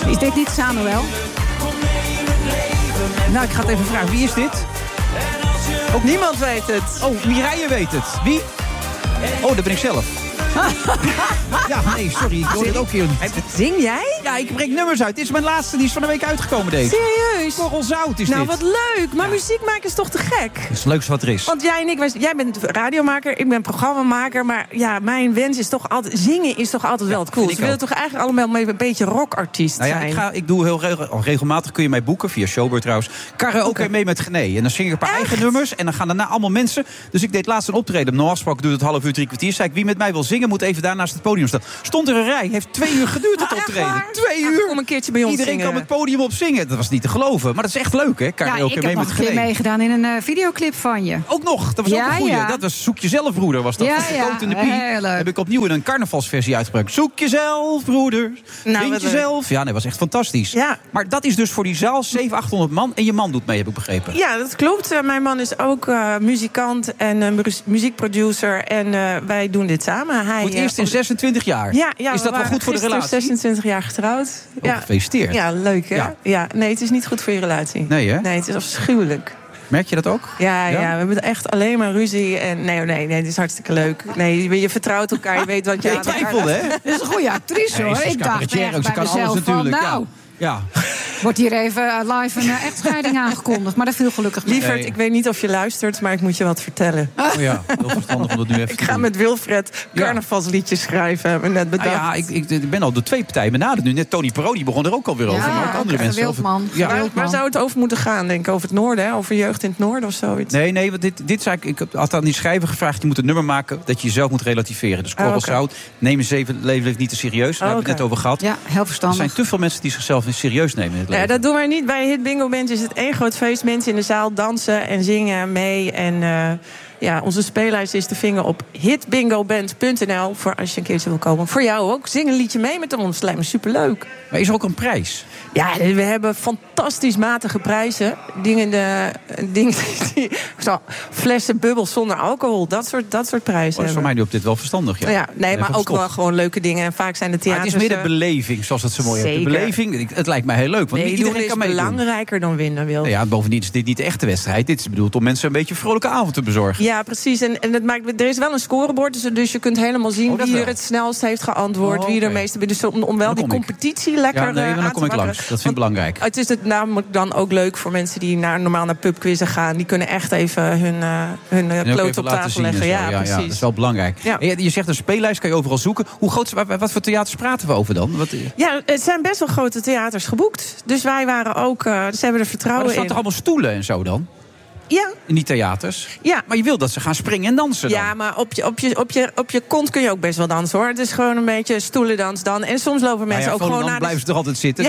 Is dit niet Samuel? Nou, ik ga het even vragen. Wie is dit? Ook niemand weet het. Oh, Mireille weet het. Wie? Oh, dat ben ik zelf. Ja, nee, sorry. Ik hoor het ook hier. Zing jij? Ja, ik breng nummers uit. Dit is mijn laatste, die is van de week uitgekomen, deze. Serieus? Korrelzout is nou, dit. wat leuk. Maar muziek maken is toch te gek? Dat is het leukste wat er is. Want jij en ik, jij bent radiomaker, ik ben programmamaker. Maar ja, mijn wens is toch altijd... Zingen is toch altijd wel het coolste. We willen toch eigenlijk allemaal mee een beetje rockartiest zijn? Ik doe heel regelmatig, kun je mij boeken, via Showbird trouwens. Karaoke mee met Gené. En dan zing ik een paar eigen nummers. En dan gaan daarna allemaal mensen. Dus ik deed laatst een optreden. Normaal gesproken duurt het half uur, 3 kwartier. Zei ik, wie met mij wil zingen, moet even daar naast het podium staan. Stond er een rij. Heeft 2 uur geduurd het optreden. 2 uur. Kom een keertje bij ons Iedereen zingen. kwam het podium op zingen. Dat was niet te geloven. Maar dat is echt leuk, hè? Karaoke mee met Gené. Ik heb nog een keer meegedaan in een videoclip van je. Ook nog. Dat was ook een goeie. Ja. Dat was Zoek jezelf, broeder. Was dat. Ja, Coat in de Pie. Heb ik opnieuw in een carnavalsversie uitgebracht. Zoek jezelf, broeder. Vind jezelf. Ja, nee, was echt fantastisch. Ja. Maar dat is dus voor die zaal 700-800 man. En je man doet mee, heb ik begrepen. Ja, dat klopt. Mijn man is ook muzikant en muziekproducer. En wij doen dit samen. Hij, voor het eerst in 26 jaar. Ja, is dat wel goed voor de relatie? 26 jaar getrouwd. Ja. Gefeliciteerd. Ja, leuk hè? Ja. Nee, het is niet goed voor je relatie. Nee, hè? Nee, het is afschuwelijk. Merk je dat ook? Ja, we hebben echt alleen maar ruzie. En nee, het is hartstikke leuk. Nee, je vertrouwt elkaar, je weet wat je aan elkaar... twijfelde, hè? Dat is een goede actrice, hoor. Ik dacht echt bij mezelf van, Ja. Wordt hier even live een echtscheiding aangekondigd. Maar dat viel gelukkig mee. Lieverd, ik weet niet of je luistert, maar ik moet je wat vertellen. Oh ja, heel verstandig om dat nu even Ik ga met Wilfred carnavalsliedjes schrijven, hebben we net bedacht. Ik ben al door 2 partijen benaderd nu. Net Tony Parodi begon er ook alweer over. Maar ook andere mensen. Wildman. Waar zou het over moeten gaan, denk ik? Over het noorden, hè? Over jeugd in het noorden of zoiets? Nee, want dit zei ik had aan die schrijver gevraagd, je moet een nummer maken dat je jezelf moet relativeren. Dus korrelzout, neem je leven niet te serieus. Daar hebben we het net over gehad. Ja, heel verstandig. Er zijn te veel mensen die zichzelf niet serieus nemen. Ja, dat doen wij niet. Bij Hit Bingo Band is het één groot feest. Mensen in de zaal dansen en zingen mee. En onze speellijst is te vinden op hitbingoband.nl. Voor als je een keertje wil komen. Voor jou ook. Zing een liedje mee met ons. Dat lijkt me superleuk. Maar is er ook een prijs? Ja, we hebben fantastisch matige prijzen. Flessen bubbels zonder alcohol. Dat soort prijzen. Dat is voor mij nu op dit wel verstandig. Ja. Nee, maar ook wel gewoon leuke dingen. En vaak zijn de theaters... Maar het is meer de beleving, zoals het zo mooi heet. De beleving, het lijkt mij heel leuk. Want iedereen kan meedoen. Belangrijker dan winnen, wil. Ja, bovendien is dit niet de echte wedstrijd. Dit is bedoeld om mensen een beetje een vrolijke avond te bezorgen. Ja, precies. En er is wel een scorebord. Dus je kunt helemaal zien wie er het snelst heeft geantwoord. Wie er meeste... Dus om wel die competitie lekker aan te wakkeren. Dan kom ik langs. Dat vind ik belangrijk. Het is namelijk dan ook leuk voor mensen die normaal naar pubquizzen gaan. Die kunnen echt even hun kloot op tafel leggen. Ja, precies. Ja, dat is wel belangrijk. Ja. Je zegt een speellijst, kan je overal zoeken. Hoe groot, wat voor theaters praten we over dan? Ja, het zijn best wel grote theaters geboekt. Dus wij waren ook... ze hebben er vertrouwen in. Maar er staan toch allemaal stoelen en zo dan? Ja. In die theaters? Ja. Maar je wil dat ze gaan springen en dansen dan? Ja, maar op je kont kun je ook best wel dansen, hoor. Het is gewoon een beetje stoelendans dan. En soms lopen mensen ook gewoon naar dan blijven ze toch altijd zitten? Ja.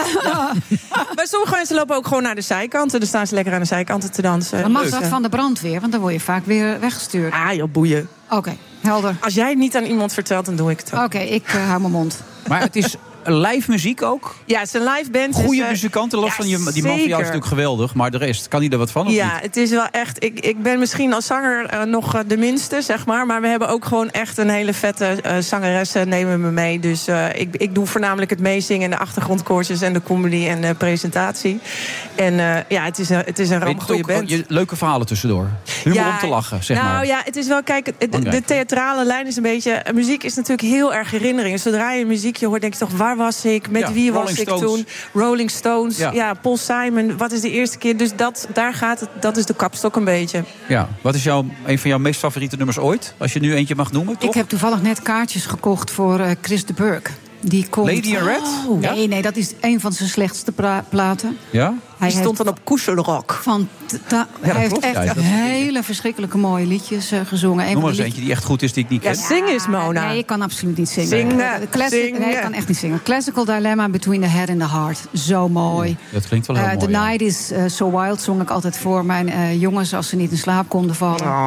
Maar sommige mensen lopen ook gewoon naar de zijkanten. Dan staan ze lekker aan de zijkanten te dansen. Dan mag dat van de brandweer, want dan word je vaak weer weggestuurd. Ah, joh, boeien. Oké, helder. Als jij het niet aan iemand vertelt, dan doe ik het ook. Oké, ik hou mijn mond. Maar het is... live muziek ook? Ja, het is een live band. Goeie muzikanten, los van die man van jou is natuurlijk geweldig. Maar de rest, kan hij er wat van of niet? Het is wel echt... Ik ben misschien als zanger nog de minste, zeg maar. Maar we hebben ook gewoon echt een hele vette zangeressen nemen me mee. Dus ik doe voornamelijk het meezingen en de achtergrondkoortjes en de comedy en de presentatie. En het is een rampgoeie band. Leuke verhalen tussendoor. Humor om te lachen, zeg maar. Nou ja, het is wel... Kijk, de theatrale lijn is een beetje... Muziek is natuurlijk heel erg herinnering. Zodra je muziekje hoort, denk je toch... Waar was ik? Met wie was ik toen? Rolling Stones. Ja, Paul Simon. Wat is de eerste keer? Dus daar gaat het. Dat is de kapstok een beetje. Ja. Wat is een van jouw meest favoriete nummers ooit? Als je nu eentje mag noemen, toch? Ik heb toevallig net kaartjes gekocht voor Chris de Burgh. Die komt... Lady in Red? Nee, dat is een van zijn slechtste platen. Ja? Hij stond dan op Kuschelrock. Hij heeft echt hele verschrikkelijke mooie liedjes gezongen. Noem maar eens eentje die echt goed is, die ik niet ken. Zing eens, Mona. Nee, ik kan absoluut niet zingen. Zingen. Nee, ik kan echt niet zingen. Classical Dilemma Between the Head and the Heart. Zo mooi. Dat klinkt wel heel mooi. The Night is So Wild zong ik altijd voor mijn jongens als ze niet in slaap konden vallen.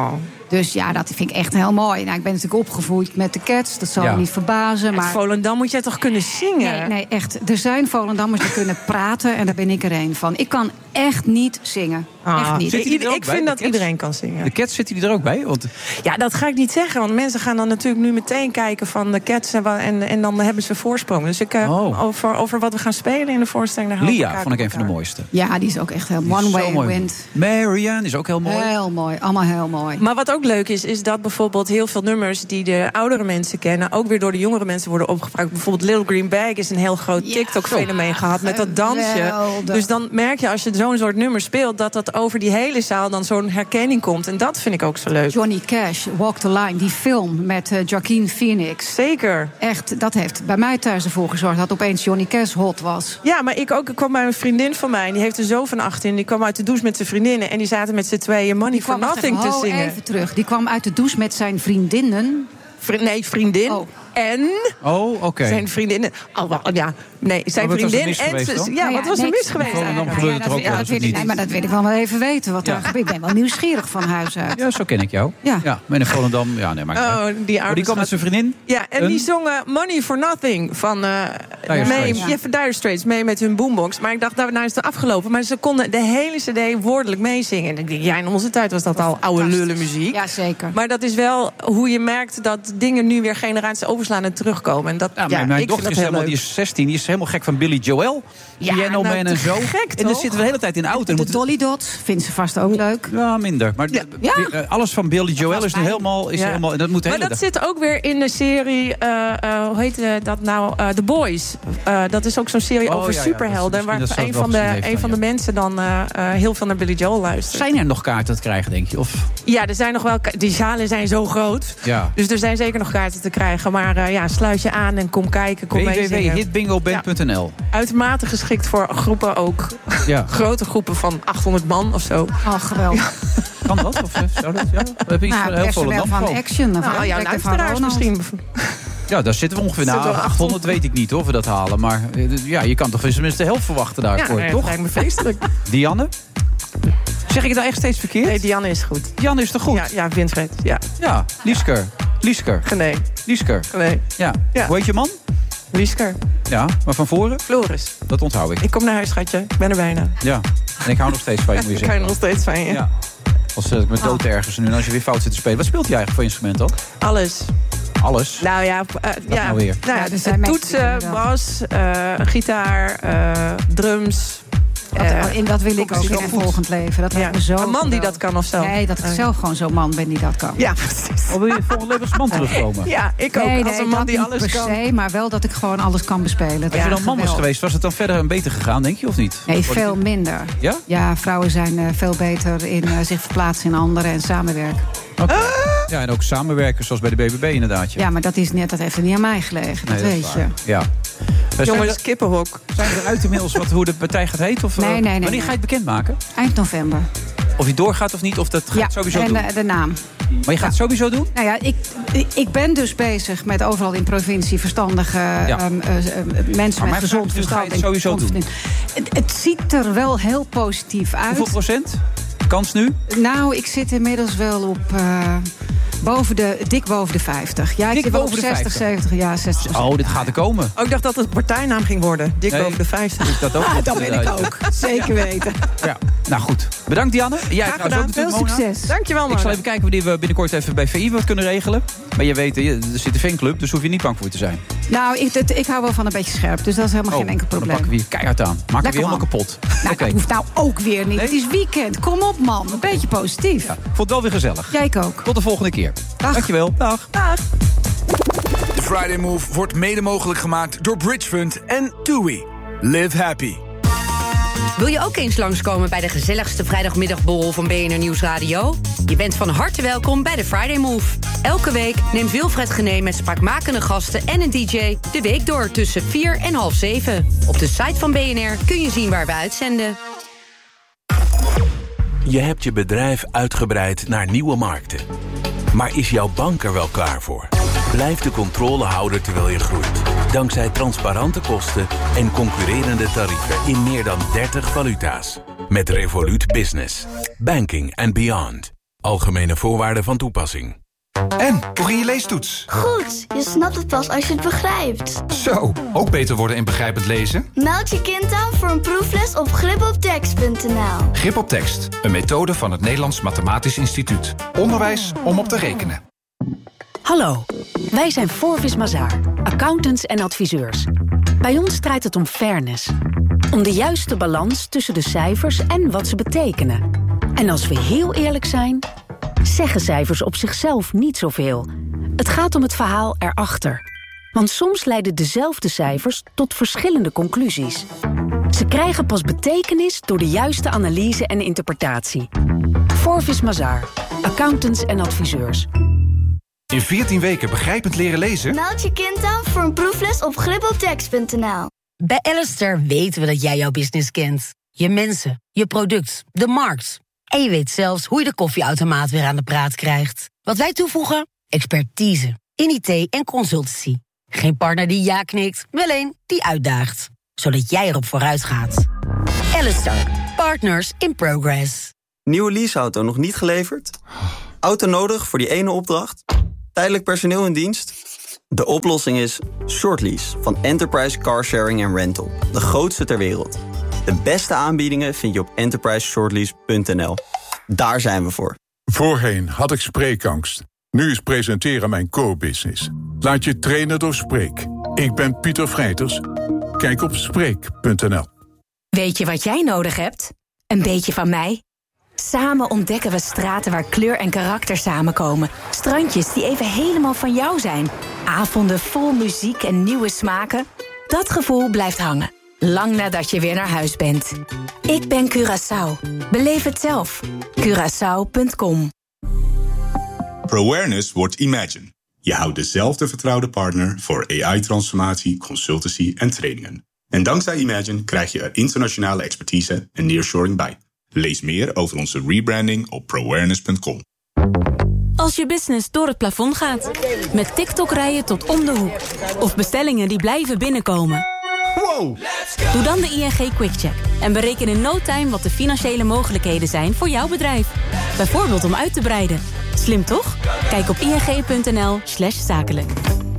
Dus ja, dat vind ik echt heel mooi. Nou, ik ben natuurlijk opgevoed met de Cats. Dat zal me niet verbazen. Maar Volendam moet jij toch kunnen zingen? Nee, echt. Er zijn Volendammers die kunnen praten. En daar ben ik er een van. Ik kan echt niet zingen. Echt niet. Ik vind dat iedereen kan zingen. De Cats, zitten die er ook bij? Want... Ja, dat ga ik niet zeggen. Want mensen gaan dan natuurlijk nu meteen kijken van de Cats. En dan hebben ze voorsprong. Dus over wat we gaan spelen in de voorstelling. Lia vond ik een van de mooiste. Ja, die is ook echt heel One Way Wind. Marianne is ook heel mooi. Heel mooi. Allemaal heel mooi. Maar wat ook leuk is dat bijvoorbeeld heel veel nummers die de oudere mensen kennen, ook weer door de jongere mensen worden opgebruikt. Bijvoorbeeld Little Green Bag is een heel groot TikTok-fenomeen gehad met dat dansje. Dus dan merk je als je zo'n soort nummer speelt, dat over die hele zaal dan zo'n herkenning komt. En dat vind ik ook zo leuk. Johnny Cash, Walk the Line, die film met Joaquin Phoenix. Zeker. Echt, dat heeft bij mij thuis ervoor gezorgd dat opeens Johnny Cash hot was. Ja, maar ik kwam bij een vriendin van mij, die heeft er zo van 18. Die kwam uit de douche met zijn vriendinnen en die zaten met z'n tweeën Money for Nothing te zingen. Even terug. Die kwam uit de douche met zijn vriendinnen. Vriendin. Oh. En zijn vriendinnen. Zijn vriendin en wat was er mis geweest? Maar dat wil ik wel even weten. Wat er gebeurt. Ik ben wel nieuwsgierig van huis uit. Ja, zo ken ik jou. Ja, met een Volendam. Ja, nee, maar die kwam met zijn vriendin. Ja, en die zongen Money for Nothing van Dire Straits mee met hun boombox. Maar ik dacht, daarna is het afgelopen. Maar ze konden de hele CD woordelijk meezingen. En ik denk, in onze tijd was dat al oude lullenmuziek. Ja, zeker. Maar dat is wel hoe je merkt dat dingen nu weer generaties overslaan en terugkomen. En dat, mijn dochter is helemaal, die is 16, die is helemaal gek van Billy Joel. Piano Man en zo. Gek, en dan zitten we de hele tijd in de auto. De Dolly Dots vindt ze vast ook leuk. Ja, minder. Maar alles van Billy Joel is helemaal... En dat moet maar dat zit ook weer in de serie... hoe heet dat nou? The Boys. Dat is ook zo'n serie over superhelden. Waar een van de mensen dan heel veel naar Billy Joel luistert. Zijn er nog kaarten te krijgen, denk je? Of? Ja, er zijn nog wel... Die zalen zijn zo groot. Ja. Dus er zijn zeker nog kaarten te krijgen. Maar sluit je aan en kom kijken. Kom www.hitbingoband.nl. Uitermate geschikt voor groepen ook. Ja. Grote groepen van 800 man of zo. Oh, geweldig. Kan dat? Of zou dat? Ja? We hebben iets heel veel van Action. Luisteraars misschien. Ja, daar zitten we ongeveer 800 weet ik niet of we dat halen. Maar je kan toch tenminste de helft verwachten daarvoor, toch? Ja, dat lijkt me feestelijk. Dianne? Zeg ik het nou echt steeds verkeerd? Nee, Dianne is goed. Dianne is toch goed? Ja, Winfred. Ja, Liesker. Nee. Liesker. Nee. Ja. Hoe heet je man? Liesker. Ja, maar van voren? Floris. Dat onthoud ik. Ik kom naar huis, schatje. Ik ben er bijna. Ja, en ik hou nog steeds van je, moet je zeggen. Ik hou nog steeds van je. Ja. Als ik met dood ergens nu, als je weer fout zit te spelen. Wat speelt je eigenlijk voor instrument dan? Alles. Alles? Nou ja, nou weer. Toetsen, bas, gitaar, drums. Dat wil ik ook in een volgend leven. Dat lijkt me zo een man die dat kan of zo. Nee, dat ik zelf gewoon zo'n man ben die dat kan. Ja, precies. Of wil je volgend leven als man terugkomen? Ja, ik ook. Als een man die alles kan. Nee, maar wel dat ik gewoon alles kan bespelen. Als je dan man was geweest, was het dan verder beter gegaan, denk je, of niet? Nee, veel minder. Ja? Ja, vrouwen zijn veel beter in zich verplaatsen in anderen en samenwerken. Okay. Ja, en ook samenwerken, zoals bij de BBB inderdaad. Ja, maar dat heeft er niet aan mij gelegen, dat weet je. Ja. Jongens, kippenhok. Zijn er uit inmiddels hoe de partij gaat heten? Of, nee. Wanneer ga je het bekendmaken? Eind november. Of je doorgaat of niet, of dat gaat sowieso doen? Ja, en de naam. Maar je gaat het sowieso doen? Nou ja, ik ben dus bezig met overal in provincie verstandige mensen met gezond verstand. Ga je het sowieso doen? Het ziet er wel heel positief uit. Hoeveel procent? Kans nu? Nou, ik zit inmiddels wel op... dik boven de 50. Ja, ik zit boven 60, 70. Ja, 60. Oh, dit gaat er komen. Ik dacht dat het partijnaam ging worden. Dik boven de 50. Ik dat ook. Dat ben ik ook. Zeker weten. Ja. Nou goed. Bedankt, Dianne. Jij gedaan. Veel succes. Dankjewel, Mona. Ik zal even kijken wanneer we binnenkort even bij VI wat kunnen regelen. Maar je weet, er zit een fanclub, dus hoef je niet bang voor te zijn. Nou, ik hou wel van een beetje scherp. Dus dat is helemaal geen enkel probleem. Dan pakken we je keihard aan. Maken we helemaal kapot. Nou, dat hoeft nou ook weer niet. Nee? Het is weekend. Kom op, man. Een beetje positief. Ja, vond het wel weer gezellig. Jij ook. Tot de volgende keer. Dag. Dankjewel. Dag. De Friday Move wordt mede mogelijk gemaakt door Bridge Fund en TUI. Live happy. Wil je ook eens langskomen bij de gezelligste vrijdagmiddagborrel van BNR Nieuwsradio? Je bent van harte welkom bij de Friday Move. Elke week neemt Wilfred Genee met spraakmakende gasten en een DJ de week door tussen 4 en half 7. Op de site van BNR kun je zien waar we uitzenden. Je hebt je bedrijf uitgebreid naar nieuwe markten. Maar is jouw bank er wel klaar voor? Blijf de controle houden terwijl je groeit. Dankzij transparante kosten en concurrerende tarieven in meer dan 30 valuta's. Met Revolut Business. Banking and beyond. Algemene voorwaarden van toepassing. En, hoe ging je leestoets? Goed, je snapt het pas als je het begrijpt. Zo, ook beter worden in begrijpend lezen? Meld je kind aan voor een proefles op gripoptekst.nl. Grip op tekst, een methode van het Nederlands Mathematisch Instituut. Onderwijs om op te rekenen. Hallo, wij zijn Forvis Mazars, accountants en adviseurs. Bij ons draait het om fairness. Om de juiste balans tussen de cijfers en wat ze betekenen. En als we heel eerlijk zijn, zeggen cijfers op zichzelf niet zoveel. Het gaat om het verhaal erachter. Want soms leiden dezelfde cijfers tot verschillende conclusies. Ze krijgen pas betekenis door de juiste analyse en interpretatie. Forvis Mazars, accountants en adviseurs. In 14 weken begrijpend leren lezen? Meld je kind aan voor een proefles op gripoptekst.nl. Bij Alistair weten we dat jij jouw business kent. Je mensen, je product, de markt. En je weet zelfs hoe je de koffieautomaat weer aan de praat krijgt. Wat wij toevoegen? Expertise in IT en consultancy. Geen partner die ja knikt, wel een die uitdaagt. Zodat jij erop vooruit gaat. Alistair, partners in progress. Nieuwe leaseauto nog niet geleverd? Auto nodig voor die ene opdracht? Tijdelijk personeel in dienst? De oplossing is Shortlease van Enterprise Car Sharing and Rental. De grootste ter wereld. De beste aanbiedingen vind je op enterpriseshortlease.nl. Daar zijn we voor. Voorheen had ik spreekangst. Nu is presenteren mijn core business. Laat je trainen door Spreek. Ik ben Pieter Vrijters. Kijk op Spreek.nl. Weet je wat jij nodig hebt? Een beetje van mij? Samen ontdekken we straten waar kleur en karakter samenkomen. Strandjes die even helemaal van jou zijn. Avonden vol muziek en nieuwe smaken. Dat gevoel blijft hangen. Lang nadat je weer naar huis bent. Ik ben Curaçao. Beleef het zelf. Curaçao.com. ProAwareness wordt Imagine. Je houdt dezelfde vertrouwde partner voor AI-transformatie, consultancy en trainingen. En dankzij Imagine krijg je er internationale expertise en nearshoring bij. Lees meer over onze rebranding op proawareness.com. Als je business door het plafond gaat. Met TikTok-rijen tot om de hoek. Of bestellingen die blijven binnenkomen. Wow! Doe dan de ING QuickCheck. En bereken in no time wat de financiële mogelijkheden zijn voor jouw bedrijf. Bijvoorbeeld om uit te breiden. Slim toch? Kijk op ing.nl/zakelijk.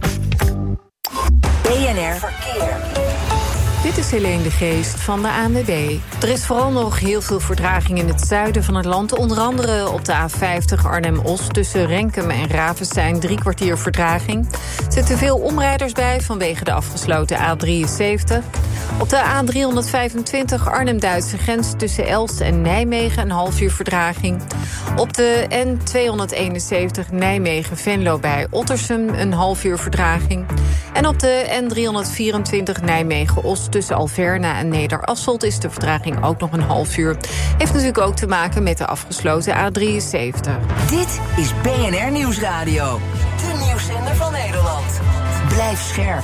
BNR Verkeer. Dit is Helene de Geest van de ANWB. Er is vooral nog heel veel vertraging in het zuiden van het land. Onder andere op de A50 Arnhem-Os tussen Renkum en Ravestein 3 kwartier vertraging. Er zitten veel omrijders bij vanwege de afgesloten A73. Op de A325 Arnhem-Duitse grens tussen Elst en Nijmegen een half uur vertraging. Op de N271 Nijmegen-Venlo bij Ottersum een half uur vertraging. En op de N324 Nijmegen-Os tussen Alverna en Nederasselt is de vertraging ook nog een half uur. Heeft natuurlijk ook te maken met de afgesloten A73. Dit is BNR Nieuwsradio. De nieuwszender van Nederland. Blijf scherp.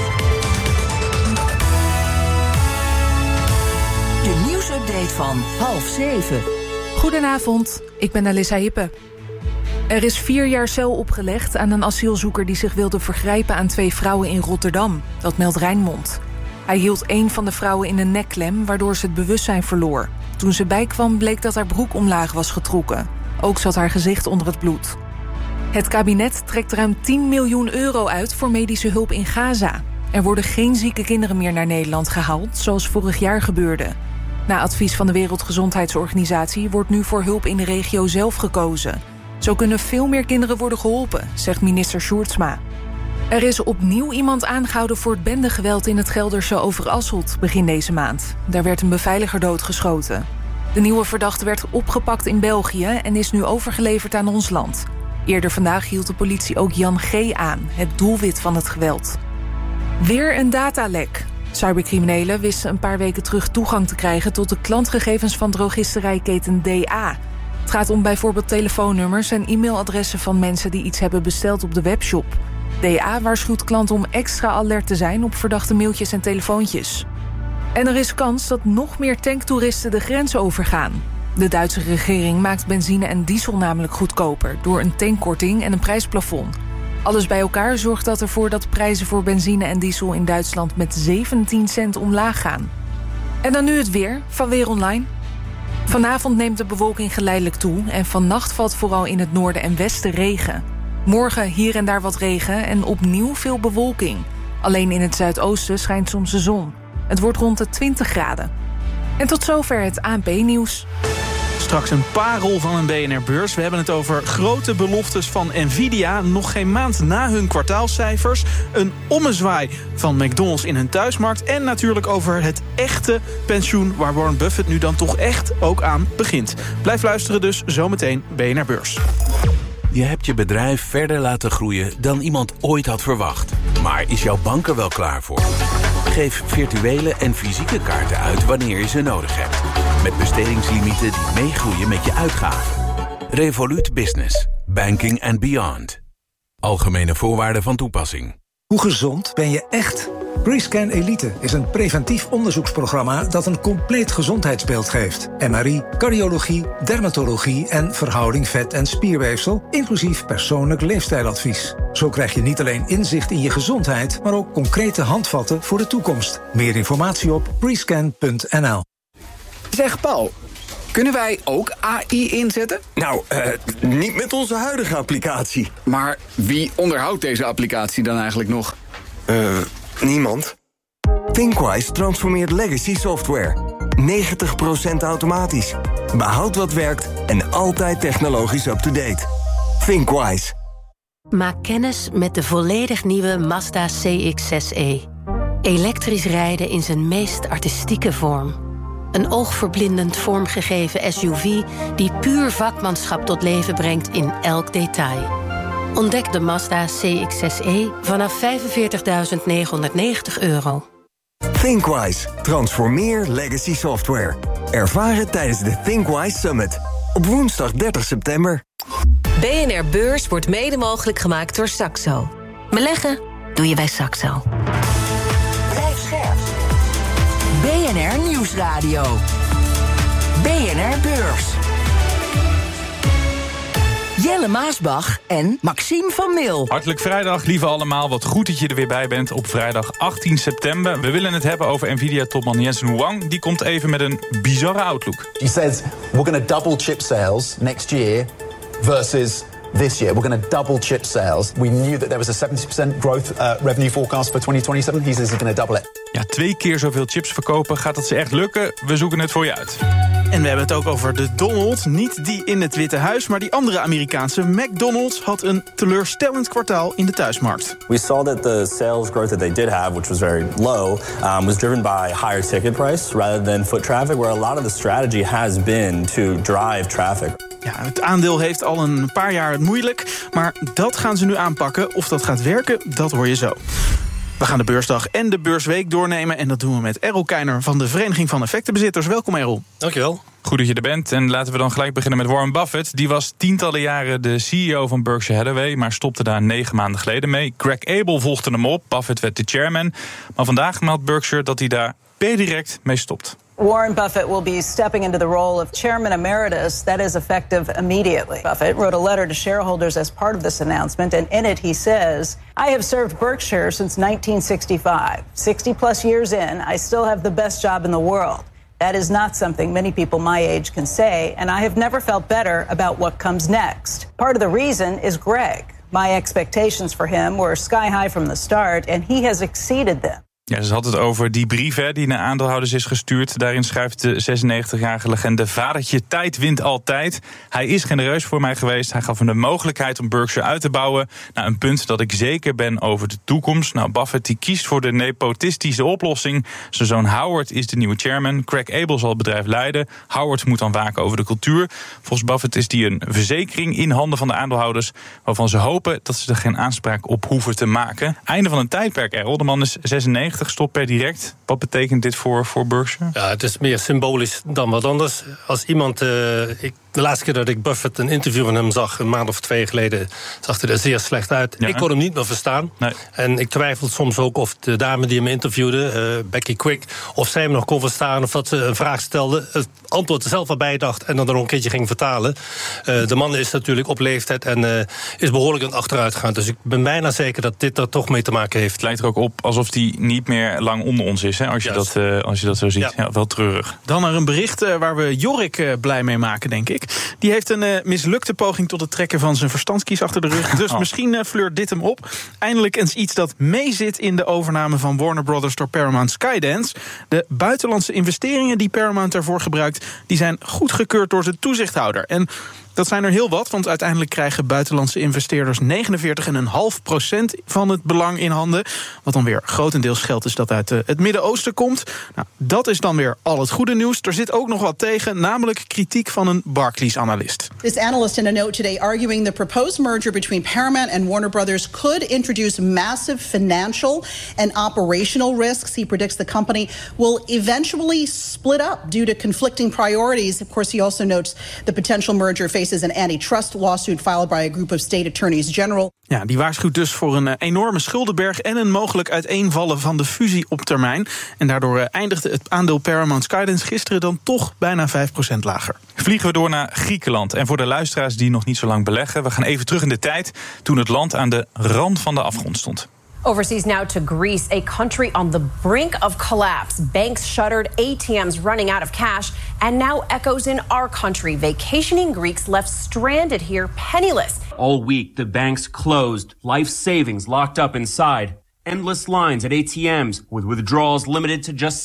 De nieuwsupdate van 6:30. Goedenavond, ik ben Alissa Hippe. Er is 4 jaar cel opgelegd aan een asielzoeker die zich wilde vergrijpen aan 2 vrouwen in Rotterdam. Dat meldt Rijnmond. Hij hield een van de vrouwen in een nekklem, waardoor ze het bewustzijn verloor. Toen ze bijkwam bleek dat haar broek omlaag was getrokken. Ook zat haar gezicht onder het bloed. Het kabinet trekt ruim 10 miljoen euro uit voor medische hulp in Gaza. Er worden geen zieke kinderen meer naar Nederland gehaald, zoals vorig jaar gebeurde. Na advies van de Wereldgezondheidsorganisatie wordt nu voor hulp in de regio zelf gekozen. Zo kunnen veel meer kinderen worden geholpen, zegt minister Sjoerdsma. Er is opnieuw iemand aangehouden voor het bendegeweld in het Gelderse Overasselt begin deze maand. Daar werd een beveiliger doodgeschoten. De nieuwe verdachte werd opgepakt in België en is nu overgeleverd aan ons land. Eerder vandaag hield de politie ook Jan G. aan, het doelwit van het geweld. Weer een datalek. Cybercriminelen wisten een paar weken terug toegang te krijgen tot de klantgegevens van drogisterijketen DA. Het gaat om bijvoorbeeld telefoonnummers en e-mailadressen van mensen die iets hebben besteld op de webshop. DA waarschuwt klanten om extra alert te zijn op verdachte mailtjes en telefoontjes. En er is kans dat nog meer tanktoeristen de grens overgaan. De Duitse regering maakt benzine en diesel namelijk goedkoper door een tankkorting en een prijsplafond. Alles bij elkaar zorgt dat ervoor dat prijzen voor benzine en diesel in Duitsland met 17 cent omlaag gaan. En dan nu het weer van Weer Online. Vanavond neemt de bewolking geleidelijk toe en vannacht valt vooral in het noorden en westen regen. Morgen hier en daar wat regen en opnieuw veel bewolking. Alleen in het zuidoosten schijnt soms de zon. Het wordt rond de 20 graden. En tot zover het ANP-nieuws. Straks een parel van een BNR-beurs. We hebben het over grote beloftes van Nvidia. Nog geen maand na hun kwartaalcijfers. Een ommezwaai van McDonald's in hun thuismarkt. En natuurlijk over het echte pensioen waar Warren Buffett nu dan toch echt ook aan begint. Blijf luisteren dus, zometeen BNR-beurs. Je hebt je bedrijf verder laten groeien dan iemand ooit had verwacht. Maar is jouw bank er wel klaar voor? Geef virtuele en fysieke kaarten uit wanneer je ze nodig hebt. Met bestedingslimieten die meegroeien met je uitgaven. Revolut Business. Banking and beyond. Algemene voorwaarden van toepassing. Hoe gezond ben je echt? PreScan Elite is een preventief onderzoeksprogramma dat een compleet gezondheidsbeeld geeft. MRI, cardiologie, dermatologie en verhouding vet- en spierweefsel, inclusief persoonlijk leefstijladvies. Zo krijg je niet alleen inzicht in je gezondheid, maar ook concrete handvatten voor de toekomst. Meer informatie op prescan.nl. Zeg Paul, kunnen wij ook AI inzetten? Nou, niet met onze huidige applicatie. Maar wie onderhoudt deze applicatie dan eigenlijk nog? Niemand. Thinkwise transformeert legacy software. 90% automatisch. Behoud wat werkt en altijd technologisch up-to-date. Thinkwise. Maak kennis met de volledig nieuwe Mazda CX-6e. Elektrisch rijden in zijn meest artistieke vorm. Een oogverblindend vormgegeven SUV die puur vakmanschap tot leven brengt in elk detail. Ontdek de Mazda CX-6e vanaf €45.990. Thinkwise. Transformeer legacy software. Ervaar het tijdens de Thinkwise Summit. Op woensdag 30 september. BNR Beurs wordt mede mogelijk gemaakt door Saxo. Beleggen doe je bij Saxo. Blijf scherp. BNR Nieuwsradio. BNR Beurs. Jelle Maasbach en Maxime van Mil. Hartelijk vrijdag, lieve allemaal. Wat goed dat je er weer bij bent op vrijdag 18 september. We willen het hebben over Nvidia-topman Jensen Huang. Die komt even met een bizarre outlook. He says we're going to double chip sales next year versus this year. We're going to double chip sales. We knew that there was a 70% growth revenue forecast for 2027. He says he's going to double it. Ja, 2 keer zoveel chips verkopen. Gaat dat ze echt lukken? We zoeken het voor je uit. En we hebben het ook over de Donald. Niet die in het Witte Huis, maar die andere Amerikaanse McDonald's had een teleurstellend kwartaal in de thuismarkt. We saw that the sales growth that they did have, which was very low, was driven by higher ticket price rather than foot traffic, where a lot of the strategy has been to drive traffic. Ja, het aandeel heeft al een paar jaar het moeilijk, maar dat gaan ze nu aanpakken. Of dat gaat werken, dat hoor je zo. We gaan de beursdag en de beursweek doornemen. En dat doen we met Errol Keijner van de Vereniging van Effectenbezitters. Welkom, Errol. Dankjewel. Goed dat je er bent. En laten we dan gelijk beginnen met Warren Buffett. Die was tientallen jaren de CEO van Berkshire Hathaway, maar stopte daar 9 maanden geleden mee. Greg Abel volgde hem op. Buffett werd de chairman. Maar vandaag meldt Berkshire dat hij daar per direct mee stopt. Warren Buffett will be stepping into the role of chairman emeritus. That is effective immediately. Buffett wrote a letter to shareholders as part of this announcement, and in it he says, I have served Berkshire since 1965. 60 plus years in, I still have the best job in the world. That is not something many people my age can say, and I have never felt better about what comes next. Part of the reason is Greg. My expectations for him were sky high from the start, and he has exceeded them. Ja, ze had het over die brief die naar aandeelhouders is gestuurd. Daarin schrijft de 96-jarige legende: vadertje, tijd wint altijd. Hij is genereus voor mij geweest. Hij gaf me de mogelijkheid om Berkshire uit te bouwen. Nou, een punt dat ik zeker ben over de toekomst. Nou, Buffett die kiest voor de nepotistische oplossing. Zijn zoon Howard is de nieuwe chairman. Greg Abel zal het bedrijf leiden. Howard moet dan waken over de cultuur. Volgens Buffett is die een verzekering in handen van de aandeelhouders, waarvan ze hopen dat ze er geen aanspraak op hoeven te maken. Einde van een tijdperk, Errol. De man is 96. Stop per direct. Wat betekent dit voor Berkshire? Ja, het is meer symbolisch dan wat anders. Als iemand, ik De laatste keer dat ik Buffett een interview van hem zag, een maand of 2 geleden, zag hij er zeer slecht uit. Ja. Ik kon hem niet meer verstaan. Nee. En ik twijfel soms ook of de dame die hem interviewde, Becky Quick, of zij hem nog kon verstaan, of dat ze een vraag stelde, het antwoord er zelf bij dacht en dan nog een keertje ging vertalen. De man is natuurlijk op leeftijd en is behoorlijk aan achteruit gegaan. Dus ik ben bijna zeker dat dit er toch mee te maken heeft. Het lijkt er ook op alsof hij niet meer lang onder ons is, hè, als je dat zo ziet. Ja, wel treurig. Dan naar een bericht waar we Jorik blij mee maken, denk ik. Die heeft een mislukte poging tot het trekken van zijn verstandskies achter de rug. Dus misschien fleurt dit hem op. Eindelijk eens iets dat meezit in de overname van Warner Brothers door Paramount Skydance. De buitenlandse investeringen die Paramount daarvoor gebruikt, die zijn goedgekeurd door zijn toezichthouder. En dat zijn er heel wat, want uiteindelijk krijgen buitenlandse investeerders 49,5% van het belang in handen. Wat dan weer grotendeels geld is dat uit het Midden-Oosten komt. Nou, dat is dan weer al het goede nieuws. Er zit ook nog wat tegen, namelijk kritiek van een Barclays-analyst. This analyst in a note today arguing the proposed merger between Paramount and Warner Brothers could introduce massive financial and operational risks. He predicts the company will eventually split up due to conflicting priorities. Of course, he also notes the potential merger faces an antitrust lawsuit filed by a group of state attorneys general. Ja, die waarschuwt dus voor een enorme schuldenberg en een mogelijk uiteenvallen van de fusie op termijn. En daardoor eindigde het aandeel Paramount Skydance gisteren dan toch bijna 5% lager. Vliegen we door naar Griekenland. En voor de luisteraars die nog niet zo lang beleggen, we gaan even terug in de tijd toen het land aan de rand van de afgrond stond. Overseas now to Greece, a country on the brink of collapse. Banks shuttered, ATMs running out of cash, and now echoes in our country. Vacationing Greeks left stranded here penniless. All week, the banks closed, life savings locked up inside. Endless lines at ATMs, with withdrawals limited to just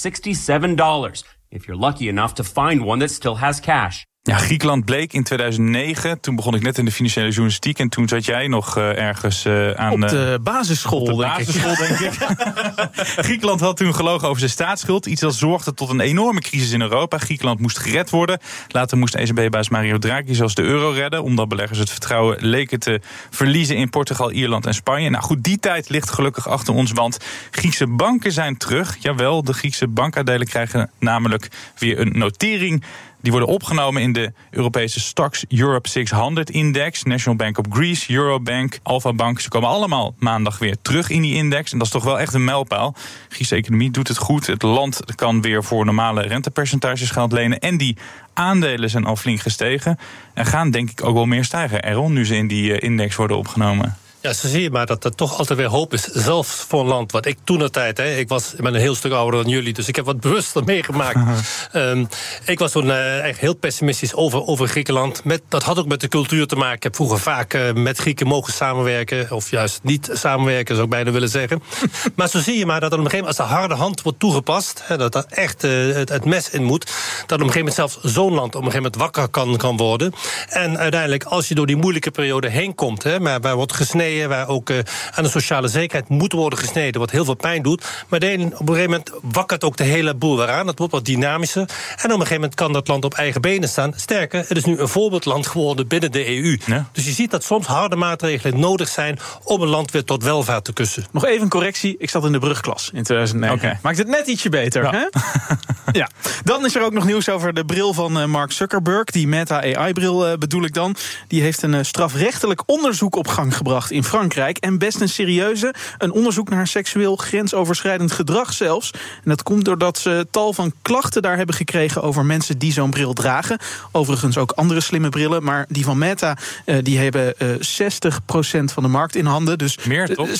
$67, if you're lucky enough to find one that still has cash. Ja, Griekenland bleek in 2009. Toen begon ik net in de financiële journalistiek. En toen zat jij nog ergens aan... Op de basisschool, denk ik. Griekenland had toen gelogen over zijn staatsschuld. Iets dat zorgde tot een enorme crisis in Europa. Griekenland moest gered worden. Later moest ECB-baas Mario Draghi zelfs de euro redden. Omdat beleggers het vertrouwen leken te verliezen in Portugal, Ierland en Spanje. Nou goed, die tijd ligt gelukkig achter ons. Want Griekse banken zijn terug. Jawel, de Griekse bankaandelen krijgen namelijk weer een notering. Die worden opgenomen in de Europese Stoxx Europe 600-index. National Bank of Greece, Eurobank, Alpha Bank. Ze komen allemaal maandag weer terug in die index. En dat is toch wel echt een mijlpaal. De Griekse economie doet het goed. Het land kan weer voor normale rentepercentages geld lenen. En die aandelen zijn al flink gestegen. En gaan denk ik ook wel meer stijgen, Errol, nu ze in die index worden opgenomen. Ja, zo zie je maar dat er toch altijd weer hoop is. Zelfs voor een land wat ik toen de tijd... ik ben een heel stuk ouder dan jullie, dus ik heb wat bewuster meegemaakt. Ik was toen echt heel pessimistisch over Griekenland. Dat had ook met de cultuur te maken. Ik heb vroeger vaak met Grieken mogen samenwerken. Of juist niet samenwerken, zou ik bijna willen zeggen. Maar zo zie je maar dat er op een gegeven moment... als de harde hand wordt toegepast... dat er echt het mes in moet... dat op een gegeven moment zelfs zo'n land... op een gegeven moment wakker kan worden. En uiteindelijk, als je door die moeilijke periode heen komt... maar waar wordt gesneden, waar ook aan de sociale zekerheid moet worden gesneden, wat heel veel pijn doet. Maar op een gegeven moment wakkert ook de hele boel weer aan. Het wordt wat dynamischer. En op een gegeven moment kan dat land op eigen benen staan. Sterker, het is nu een voorbeeldland geworden binnen de EU. Ja. Dus je ziet dat soms harde maatregelen nodig zijn om een land weer tot welvaart te kussen. Nog even een correctie. Ik zat in de brugklas in 2009. Okay. Maakt het net ietsje beter. Ja. Hè? Ja. Dan is er ook nog nieuws over de bril van Mark Zuckerberg. Die Meta AI-bril bedoel ik dan. Die heeft een strafrechtelijk onderzoek op gang gebracht in Frankrijk. En best een serieuze. Een onderzoek naar seksueel grensoverschrijdend gedrag zelfs. En dat komt doordat ze tal van klachten daar hebben gekregen over mensen die zo'n bril dragen. Overigens ook andere slimme brillen. Maar die van Meta, die hebben 60% van de markt in handen. Dus meer toch?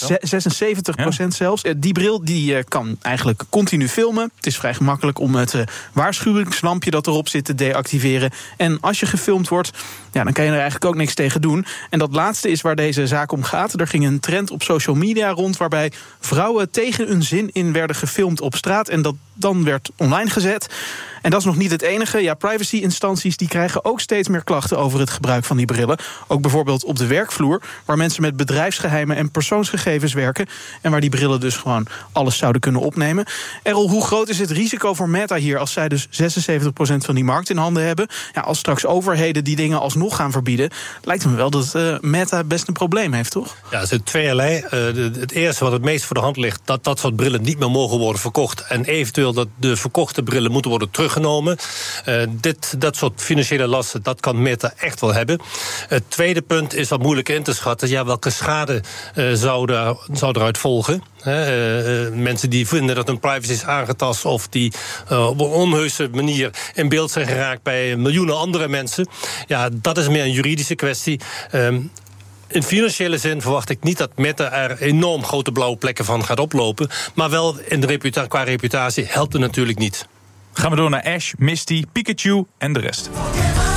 76% zelfs. Die bril die kan eigenlijk continu filmen. Het is vrij gemakkelijk om het waarschuwingslampje dat erop zit te deactiveren. En als je gefilmd wordt, ja, dan kan je er eigenlijk ook niks tegen doen. En dat laatste is waar deze zaak om gaat. Er ging een trend op social media rond waarbij vrouwen tegen hun zin in werden gefilmd op straat. En dat dan werd online gezet. En dat is nog niet het enige. Ja, privacy-instanties die krijgen ook steeds meer klachten over het gebruik van die brillen. Ook bijvoorbeeld op de werkvloer, waar mensen met bedrijfsgeheimen en persoonsgegevens werken. En waar die brillen dus gewoon alles zouden kunnen opnemen. Errol, hoe groot is het risico voor Meta hier als zij dus 76% van die markt in handen hebben? Ja, als straks overheden die dingen alsnog gaan verbieden, lijkt me wel dat Meta best een probleem heeft, toch? Ja, er zijn tweeërlei. Het eerste wat het meest voor de hand ligt, dat soort brillen niet meer mogen worden verkocht. En eventueel dat de verkochte brillen moeten worden teruggedraaid genomen. Dat soort financiële lasten, dat kan Meta echt wel hebben. Het tweede punt is wat moeilijk in te schatten. Ja, welke schade zou eruit volgen? Mensen die vinden dat hun privacy is aangetast of die op een onheuse manier in beeld zijn geraakt bij miljoenen andere mensen. Ja, dat is meer een juridische kwestie. In financiële zin verwacht ik niet dat Meta er enorm grote blauwe plekken van gaat oplopen. Maar wel qua reputatie helpt het natuurlijk niet. Gaan we door naar Ash, Misty, Pikachu en de rest.